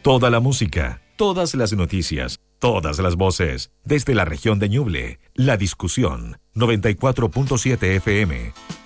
Toda la música, todas las noticias, todas las voces. Desde la región de Ñuble, La Discusión, 94.7 FM.